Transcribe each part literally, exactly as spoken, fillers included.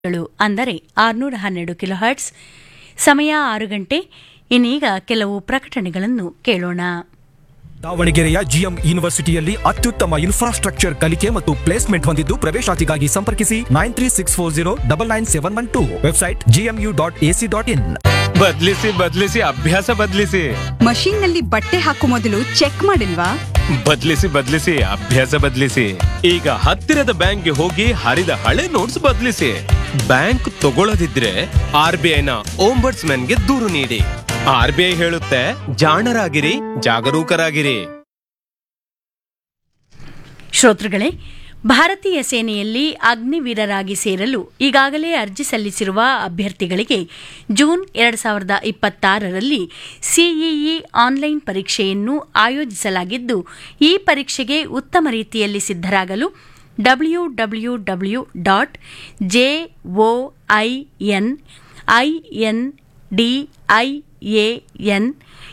ಗಳು ಅಂದರೆ ಆರುನೂರ ಹನ್ನೆರಡು ಕಿಲೋಹರ್ಟ್ಸ್. ಸಮಯ ಆರು ಗಂಟೆ. ಇನ್ನೀಗ ಕೆಲವು ಪ್ರಕಟಣೆಗಳನ್ನು ಕೇಳೋಣ. ದಾವಣಗೆರೆಯ ಜಿಎಂ ಯೂನಿವರ್ಸಿಟಿಯಲ್ಲಿ ಅತ್ಯುತ್ತಮ ಇನ್ಫ್ರಾಸ್ಟ್ರಕ್ಚರ್ ಕಲಿಕೆ ಮತ್ತು ಪ್ಲೇಸ್ಮೆಂಟ್ ಹೊಂದಿದ್ದು ಪ್ರವೇಶಾತಿಗಾಗಿ ಸಂಪರ್ಕಿಸಿ nine three six four zero double nine seven one two. Website GMU dot AC dot in. ಬದ್ಲಿಸಿ ಬದ್ಲಿಸಿ ಅಭ್ಯಾಸ ಬದ್ಲಿಸಿ. ಮಷೀನ್ ನಲ್ಲಿ ಬಟ್ಟೆ ಹಾಕೋ ಮೊದಲು ಚೆಕ್ ಮಾಡಿಲ್ವಾ? ಬದ್ಲಿಸಿ ಬದ್ಲಿಸಿ ಅಭ್ಯಾಸ ಬದ್ಲಿಸಿ. ಈಗ ಹತ್ತಿರದ ಬ್ಯಾಂಕ್ಗೆ ಹೋಗಿ ಹರಿದ ಹಳೆ ನೋಟ್ಸ್ ಬದ್ಲಿಸಿ. ಬ್ಯಾಂಕ್ ತಗೊಳ್ಳದಿದ್ರೆ ಆರ್ ಬಿ ಐನ ಓಂಬರ್ಟ್ಸ್ಮನ್ ಗೆ ದೂರು ನೀಡಿ. ಆರ್ ಬಿ ಐ ಹೇಳುತ್ತೆ, ಜಾಣರಾಗಿರಿ, ಜಾಗರೂಕರಾಗಿರಿ. ಶ್ರೋತೃಗಳೇ, ಭಾರತೀಯ ಸೇನೆಯಲ್ಲಿ ಅಗ್ನಿವೀರರಾಗಿ ಸೇರಲು ಈಗಾಗಲೇ ಅರ್ಜಿ ಸಲ್ಲಿಸಿರುವ ಅಭ್ಯರ್ಥಿಗಳಿಗೆ ಜೂನ್ ಎರಡು ಸಾವಿರದ ಇಪ್ಪತ್ತಾರರಲ್ಲಿ ಸಿಇಇ ಆನ್ಲೈನ್ ಪರೀಕ್ಷೆಯನ್ನು ಆಯೋಜಿಸಲಾಗಿದ್ದು, ಈ ಪರೀಕ್ಷೆಗೆ ಉತ್ತಮ ರೀತಿಯಲ್ಲಿ ಸಿದ್ದರಾಗಲು W W W dot ಜೆಒಐಎನ್ IN ಡಿಐಎಎನ್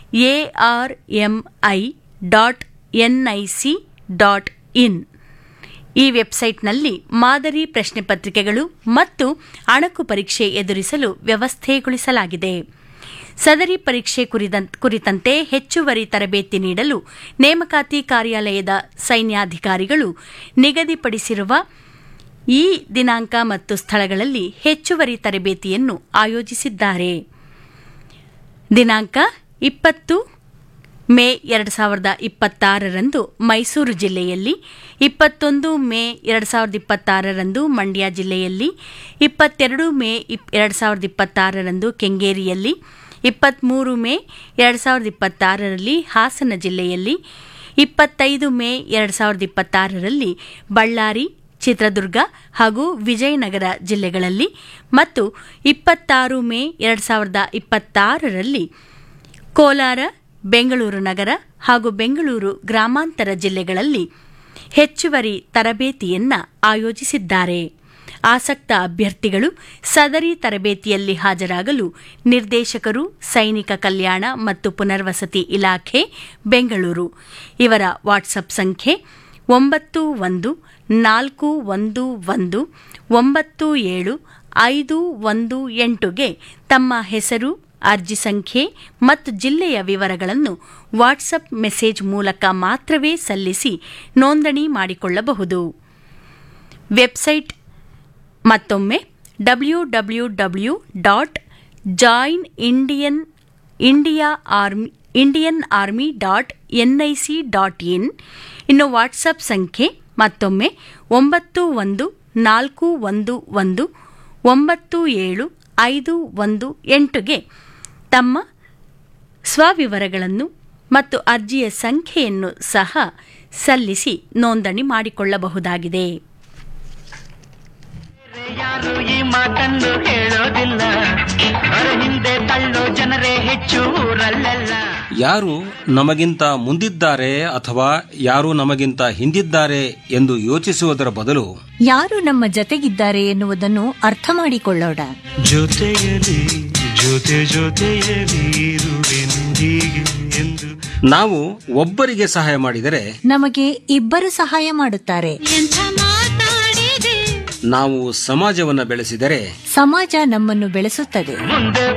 ಎಆರ್ಎಂಐ dot NIC dot in ಈ ವೆಬ್ಸೈಟ್ನಲ್ಲಿ ಮಾದರಿ ಪ್ರಶ್ನೆ ಪತ್ರಿಕೆಗಳು ಮತ್ತು ಅಣಕು ಪರೀಕ್ಷೆ ಎದುರಿಸಲು ವ್ಯವಸ್ಥೆಗೊಳಿಸಲಾಗಿದೆ. ಸದರಿ ಪರೀಕ್ಷೆ ಕುರಿತಂತೆ ಹೆಚ್ಚುವರಿ ತರಬೇತಿ ನೀಡಲು ನೇಮಕಾತಿ ಕಾರ್ಯಾಲಯದ ಸೈನ್ಯಾಧಿಕಾರಿಗಳು ನಿಗದಿಪಡಿಸಿರುವ ಈ ದಿನಾಂಕ ಮತ್ತು ಸ್ಥಳಗಳಲ್ಲಿ ಹೆಚ್ಚುವರಿ ತರಬೇತಿಯನ್ನು ಆಯೋಜಿಸಿದ್ದಾರೆ. ದಿನಾಂಕ ಇಪ್ಪತ್ತು ಮೇ ಎರಡು ಸಾವಿರದ ಇಪ್ಪತ್ತಾರರಂದು ಮೈಸೂರು ಜಿಲ್ಲೆಯಲ್ಲಿ, ಇಪ್ಪತ್ತೊಂದು ಮೇ ಎರಡು ಸಾವಿರದ ಇಪ್ಪತ್ತಾರರಂದು ಮಂಡ್ಯ ಜಿಲ್ಲೆಯಲ್ಲಿ, ಇಪ್ಪತ್ತೆರಡು ಮೇ ಎರಡು ಸಾವಿರದ ಇಪ್ಪತ್ತಾರರಂದು ಕೆಂಗೇರಿಯಲ್ಲಿ, ಇಪ್ಪತ್ಮೂರು ಮೇ ಎರಡು ಸಾವಿರದ ಇಪ್ಪತ್ತಾರರಲ್ಲಿ ಹಾಸನ ಜಿಲ್ಲೆಯಲ್ಲಿ, ಇಪ್ಪತ್ತೈದು ಮೇ ಎರಡು ಸಾವಿರದ ಇಪ್ಪತ್ತಾರರಲ್ಲಿ ಬಳ್ಳಾರಿ, ಚಿತ್ರದುರ್ಗ ಹಾಗೂ ವಿಜಯನಗರ ಜಿಲ್ಲೆಗಳಲ್ಲಿ ಮತ್ತು ಇಪ್ಪತ್ತಾರು ಮೇ ಎರಡು ಸಾವಿರದ ಇಪ್ಪತ್ತಾರರಲ್ಲಿ ಕೋಲಾರ, ಬೆಂಗಳೂರು ನಗರ ಹಾಗೂ ಬೆಂಗಳೂರು ಗ್ರಾಮಾಂತರ ಜಿಲ್ಲೆಗಳಲ್ಲಿ ಹೆಚ್ಚುವರಿ ತರಬೇತಿಯನ್ನು ಆಯೋಜಿಸಿದ್ದಾರೆ. ಆಸಕ್ತ ಅಭ್ಯರ್ಥಿಗಳು ಸದರಿ ತರಬೇತಿಯಲ್ಲಿ ಹಾಜರಾಗಲು ನಿರ್ದೇಶಕರು, ಸೈನಿಕ ಕಲ್ಯಾಣ ಮತ್ತು ಪುನರ್ವಸತಿ ಇಲಾಖೆ, ಬೆಂಗಳೂರು ಇವರ ವಾಟ್ಸಪ್ ಸಂಖ್ಯೆ ಒಂಬತ್ತು ಒಂದು ನಾಲ್ಕು ಒಂದು ಒಂದು ಒಂಬತ್ತು ಏಳು ಐದು ಒಂದು ಎಂಟುಗೆ ತಮ್ಮ ಹೆಸರು, ಅರ್ಜಿ ಸಂಖ್ಯೆ ಮತ್ತು ಜಿಲ್ಲೆಯ ವಿವರಗಳನ್ನು ವಾಟ್ಸಪ್ ಮೆಸೇಜ್ ಮೂಲಕ ಮಾತ್ರವೇ ಸಲ್ಲಿಸಿ ನೋಂದಣಿ ಮಾಡಿಕೊಳ್ಳಬಹುದು. ವೆಬ್ಸೈಟ್ ಮತ್ತೊಮ್ಮೆ W W W dot join Indian India army Indian army dot NIC dot in. ಇನ್ನು ವಾಟ್ಸಪ್ ಸಂಖ್ಯೆ ಮತ್ತೊಮ್ಮೆ ಒಂಬತ್ತು ಒಂದು ನಾಲ್ಕು ಒಂದು ಒಂದು ಒಂಬತ್ತು ಏಳು ಐದು ಒಂದು ಎಂಟುಗೆ ತಮ್ಮ ಸ್ವವಿವರಗಳನ್ನು ಮತ್ತು ಅರ್ಜಿಯ ಸಂಖ್ಯೆಯನ್ನು ಸಹ ಸಲ್ಲಿಸಿ ನೋಂದಣಿ ಮಾಡಿಕೊಳ್ಳಬಹುದಾಗಿದೆ. ಯಾರು ಈ ಮಾತನ್ನು ಹೇಳೋದಿಲ್ಲ, ಹಿಂದೆ ತಳ್ಳೋ ಜನರೇ ಹೆಚ್ಚು ಊರಲ್ಲೆಲ್ಲ. ಯಾರು ನಮಗಿಂತ ಮುಂದಿದ್ದಾರೆ ಅಥವಾ ಯಾರು ನಮಗಿಂತ ಹಿಂದಿದ್ದಾರೆ ಎಂದು ಯೋಚಿಸುವುದರ ಬದಲು ಯಾರು ನಮ್ಮ ಜೊತೆಗಿದ್ದಾರೆ ಎನ್ನುವುದನ್ನು ಅರ್ಥ ಮಾಡಿಕೊಳ್ಳೋಣ. ಜೊತೆಯಲ್ಲಿ ಜೊತೆ ಜೊತೆಯಲ್ಲಿ ಎಂದು ನಾವು ಒಬ್ಬರಿಗೆ ಸಹಾಯ ಮಾಡಿದರೆ ನಮಗೆ ಇಬ್ಬರು ಸಹಾಯ ಮಾಡುತ್ತಾರೆ. ನಾವು ಸಮಾಜವನ್ನು ಬೆಳೆಸಿದರೆ ಸಮಾಜ ನಮ್ಮನ್ನು ಬೆಳೆಸುತ್ತದೆ.